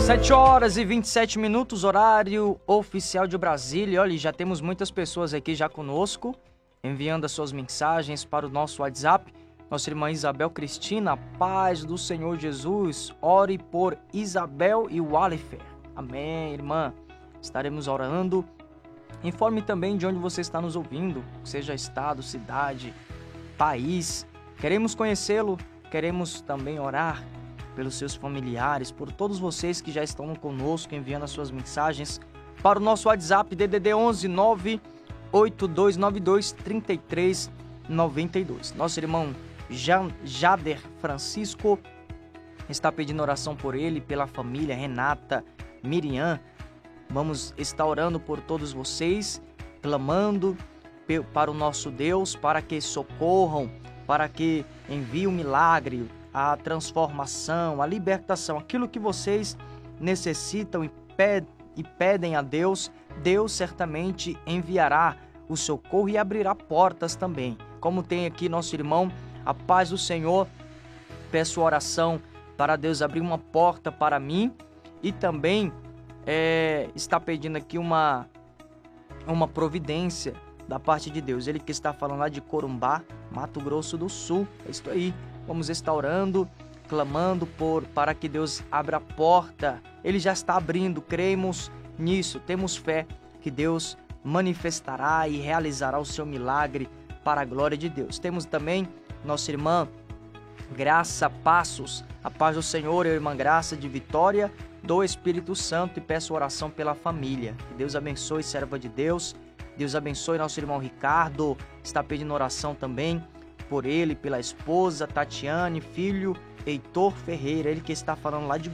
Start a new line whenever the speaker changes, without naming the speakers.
7h27, horário oficial de Brasília. Olha, já temos muitas pessoas aqui já conosco, enviando as suas mensagens para o nosso WhatsApp. Nossa irmã Isabel Cristina, paz do Senhor Jesus, ore por Isabel e Wallifer. Amém, irmã. Estaremos orando. Informe também de onde você está nos ouvindo, seja estado, cidade, país. Queremos conhecê-lo, queremos também orar pelos seus familiares, por todos vocês que já estão conosco, enviando as suas mensagens para o nosso WhatsApp DDD 11 98292 3392. Nosso irmão Jader Francisco está pedindo oração por ele, pela família Renata, Miriam. Vamos estar orando por todos vocês, clamando para o nosso Deus, para que socorram, para que envie o milagre, a transformação, a libertação, aquilo que vocês necessitam e pedem a Deus, Deus certamente enviará o socorro e abrirá portas também. Como tem aqui nosso irmão, a paz do Senhor, peço oração para Deus abrir uma porta para mim e também está pedindo aqui uma providência da parte de Deus. Ele que está falando lá de Corumbá, Mato Grosso do Sul. É isso aí. Vamos estar orando, clamando para que Deus abra a porta. Ele já está abrindo, cremos nisso, temos fé que Deus manifestará e realizará o seu milagre para a glória de Deus. Temos também nossa irmã Graça Passos, a paz do Senhor, irmã Graça de Vitória do Espírito Santo, e peço oração pela família. Que Deus abençoe, serva de Deus. Deus abençoe nosso irmão Ricardo, está pedindo oração também por ele, pela esposa Tatiane, filho Heitor Ferreira, ele que está falando lá de